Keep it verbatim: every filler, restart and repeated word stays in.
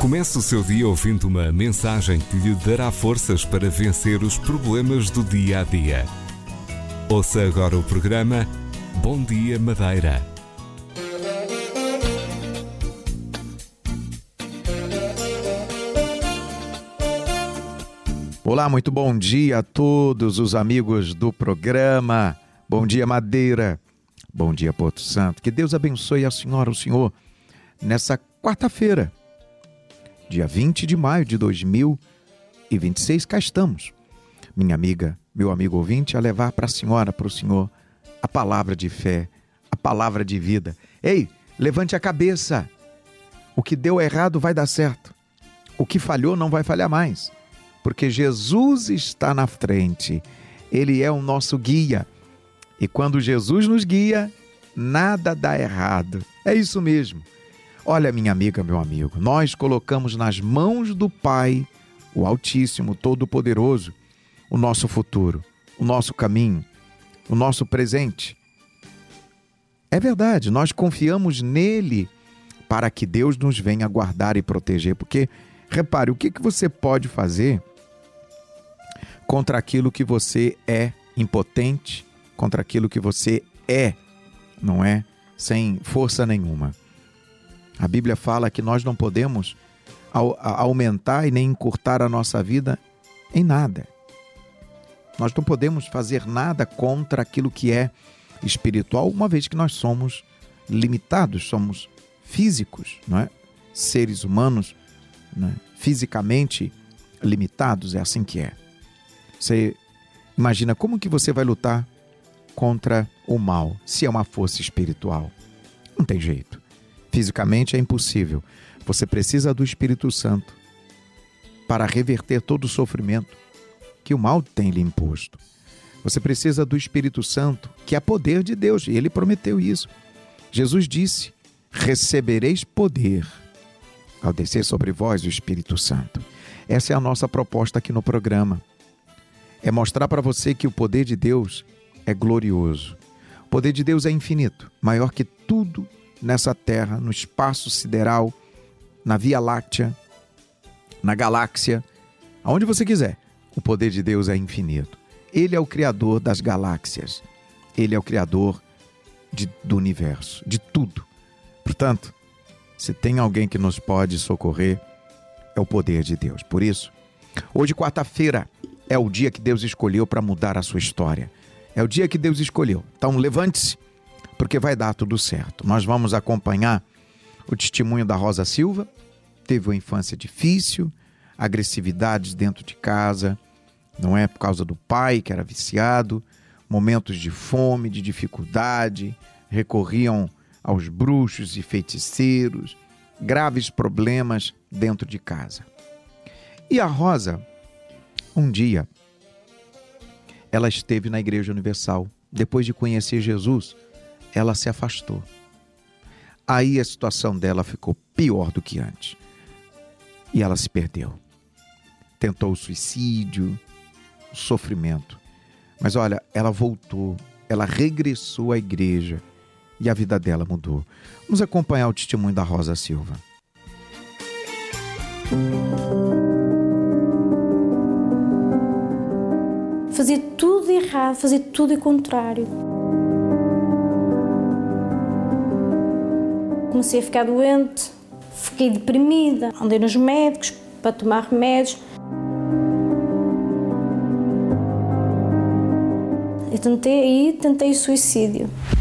Comece o seu dia ouvindo uma mensagem que lhe dará forças para vencer os problemas do dia a dia. Ouça agora o programa Bom Dia Madeira. Olá, muito bom dia a todos os amigos do programa. Bom dia, Madeira. Bom dia, Porto Santo. Que Deus abençoe a senhora, o senhor, nessa quarta-feira, dia vinte de maio de dois mil e vinte e seis. Cá estamos, minha amiga, meu amigo ouvinte, a levar para a senhora, para o senhor, a palavra de fé, a palavra de vida. Ei, levante a cabeça. O que deu errado vai dar certo. O que falhou não vai falhar mais. Porque Jesus está na frente, Ele é o nosso guia. E quando Jesus nos guia, nada dá errado. É isso mesmo. Olha, minha amiga, meu amigo, nós colocamos nas mãos do Pai, o Altíssimo, Todo-Poderoso, o nosso futuro, o nosso caminho, o nosso presente. É verdade, nós confiamos nele para que Deus nos venha guardar e proteger. Porque, repare, o que, que você pode fazer contra aquilo que você é impotente, contra aquilo que você é, não é? Sem força nenhuma. A Bíblia fala que nós não podemos aumentar e nem encurtar a nossa vida em nada. Nós não podemos fazer nada contra aquilo que é espiritual, uma vez que nós somos limitados, somos físicos, não é? Seres humanos, né? Fisicamente limitados, é assim que é. Você imagina como que você vai lutar contra o mal, se é uma força espiritual? Não tem jeito. Fisicamente é impossível. Você precisa do Espírito Santo para reverter todo o sofrimento que o mal tem lhe imposto. Você precisa do Espírito Santo, que é poder de Deus, e Ele prometeu isso. Jesus disse: recebereis poder ao descer sobre vós o Espírito Santo. Essa é a nossa proposta aqui no programa. É mostrar para você que o poder de Deus é glorioso. O poder de Deus é infinito, maior que tudo nessa terra, no espaço sideral, na Via Láctea, na galáxia, aonde você quiser. O poder de Deus é infinito. Ele é o Criador das galáxias. Ele é o Criador de, do universo, de tudo. Portanto, se tem alguém que nos pode socorrer, é o poder de Deus. Por isso, hoje, quarta-feira, é o dia que Deus escolheu para mudar a sua história. É o dia que Deus escolheu. Então, levante-se, porque vai dar tudo certo. Nós vamos acompanhar o testemunho da Rosa Silva. Teve uma infância difícil, agressividades dentro de casa, não é? Por causa do pai, que era viciado, momentos de fome, de dificuldade, recorriam aos bruxos e feiticeiros, graves problemas dentro de casa. E a Rosa, um dia, ela esteve na Igreja Universal. Depois de conhecer Jesus, ela se afastou. Aí a situação dela ficou pior do que antes. E ela se perdeu. Tentou o suicídio, o sofrimento. Mas olha, ela voltou, ela regressou à igreja e a vida dela mudou. Vamos acompanhar o testemunho da Rosa Silva. Fazia tudo errado, fazia tudo o contrário. Comecei a ficar doente, fiquei deprimida, andei nos médicos para tomar remédios. Eu tentei aí, tentei o suicídio.